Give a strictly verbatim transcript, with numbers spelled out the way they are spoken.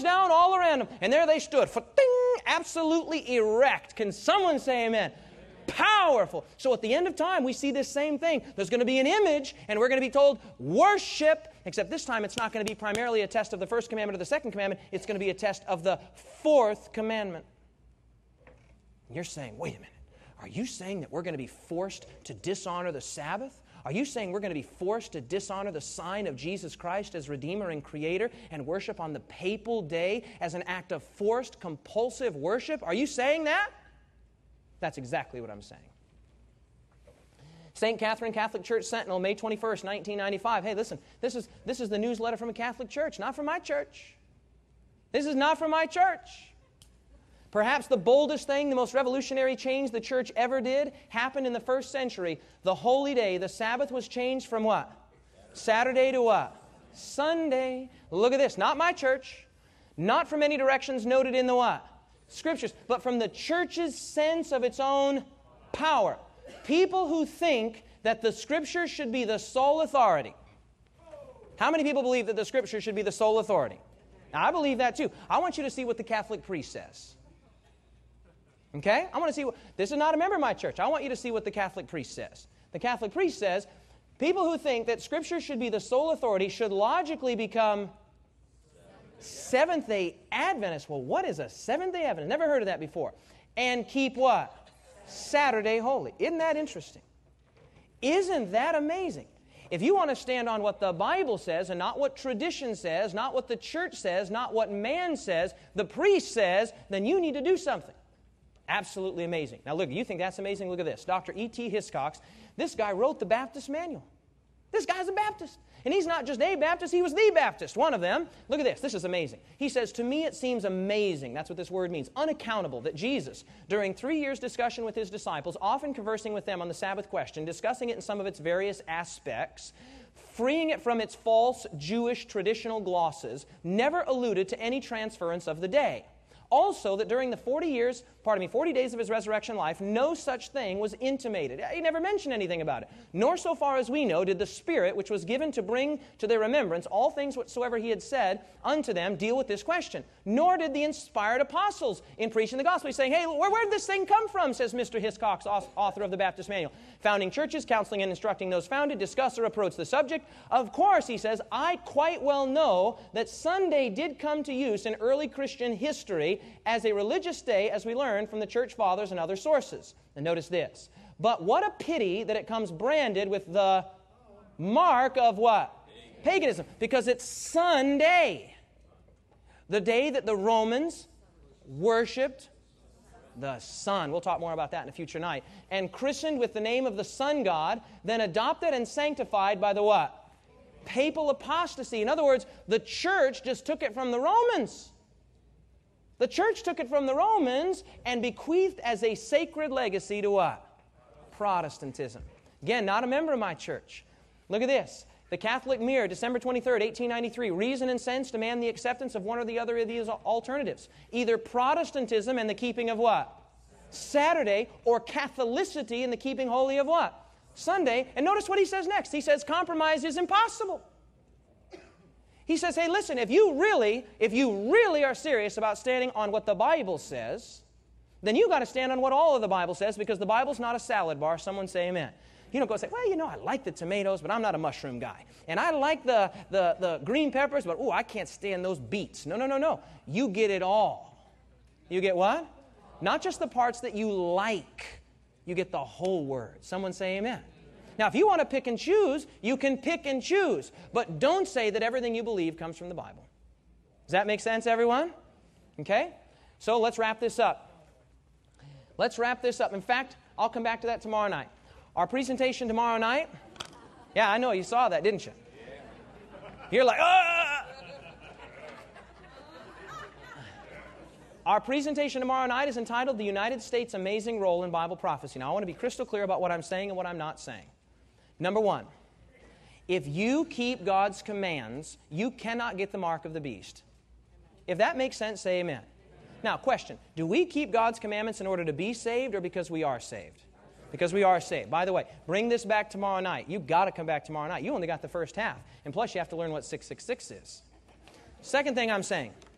marched down all around them, and there they stood, fa-ting, absolutely erect. Can someone say amen? Powerful. So at the end of time, we see this same thing. There's going to be an image, and we're going to be told, worship, except this time it's not going to be primarily a test of the first commandment or the second commandment. It's going to be a test of the fourth commandment. And you're saying, wait a minute. Are you saying that we're going to be forced to dishonor the Sabbath? Are you saying we're going to be forced to dishonor the sign of Jesus Christ as Redeemer and Creator and worship on the papal day as an act of forced, compulsive worship? Are you saying that? That's exactly what I'm saying. Saint Catherine Catholic Church Sentinel, May twenty-first, nineteen ninety-five. Hey, listen, this is, this is the newsletter from a Catholic church, not from my church. This is not from my church. Perhaps the boldest thing, the most revolutionary change the church ever did happened in the first century. The holy day, the Sabbath, was changed from what? Saturday to what? Sunday. Look at this. Not my church. Not from any directions noted in the what? Scriptures. But from the church's sense of its own power. People who think that the Scripture should be the sole authority. How many people believe that the Scripture should be the sole authority? Now, I believe that too. I want you to see what the Catholic priest says. Okay? I want to see what, this is not a member of my church. I want you to see what the Catholic priest says. The Catholic priest says, people who think that Scripture should be the sole authority should logically become Seventh-day Adventists. Well, what is a Seventh-day Adventist? Never heard of that before. And keep what? Saturday holy. Isn't that interesting? Isn't that amazing? If you want to stand on what the Bible says and not what tradition says, not what the church says, not what man says, the priest says, then you need to do something. Absolutely amazing. Now look, you think that's amazing? Look at this. Doctor E T Hiscox, this guy wrote the Baptist Manual. This guy's a Baptist. And he's not just a Baptist, he was the Baptist, one of them. Look at this. This is amazing. He says, to me it seems amazing, that's what this word means, unaccountable, that Jesus, during three years' discussion with his disciples, often conversing with them on the Sabbath question, discussing it in some of its various aspects, freeing it from its false Jewish traditional glosses, never alluded to any transference of the day. Also, that during the forty years, pardon me, forty days of his resurrection life, no such thing was intimated. He never mentioned anything about it. Nor, so far as we know, did the Spirit, which was given to bring to their remembrance all things whatsoever he had said unto them, deal with this question. Nor did the inspired apostles in preaching the gospel. He's saying, hey, where, where did this thing come from, says Mister Hiscox, author of the Baptist Manual. Founding churches, counseling and instructing those founded, discuss or approach the subject. Of course, he says, I quite well know that Sunday did come to use in early Christian history as a religious day, as we learn from the church fathers and other sources. And notice this. But what a pity that it comes branded with the mark of what? Paganism. Because it's Sunday. The day that the Romans worshipped the sun. We'll talk more about that in a future night. And christened with the name of the sun god, then adopted and sanctified by the what? Papal apostasy. In other words, the church just took it from the Romans. The church took it from the Romans and bequeathed as a sacred legacy to what? Protestantism. Again, not a member of my church. Look at this. The Catholic Mirror, December twenty-third, eighteen ninety-three. Reason and sense demand the acceptance of one or the other of these alternatives. Either Protestantism and the keeping of what? Saturday, or Catholicity and the keeping holy of what? Sunday. And notice what he says next. He says compromise is impossible. He says, hey, listen, if you really, if you really are serious about standing on what the Bible says, then you've got to stand on what all of the Bible says, because the Bible's not a salad bar. Someone say amen. You don't go say, well, you know, I like the tomatoes, but I'm not a mushroom guy. And I like the, the, the green peppers, but, oh, I can't stand those beets. No, no, no, no. You get it all. You get what? Not just the parts that you like. You get the whole word. Someone say amen. Now, if you want to pick and choose, you can pick and choose. But don't say that everything you believe comes from the Bible. Does that make sense, everyone? Okay? So let's wrap this up. Let's wrap this up. In fact, I'll come back to that tomorrow night. Our presentation tomorrow night, yeah, I know, you saw that, didn't you? You're like, ah! Our presentation tomorrow night is entitled The United States' Amazing Role in Bible Prophecy. Now, I want to be crystal clear about what I'm saying and what I'm not saying. Number one, if you keep God's commands, you cannot get the mark of the beast. If that makes sense, say amen. Now, question, do we keep God's commandments in order to be saved or because we are saved? Because we are saved. By the way, bring this back tomorrow night. You've got to come back tomorrow night. You only got the first half. And plus, you have to learn what six six six is. Second thing I'm saying,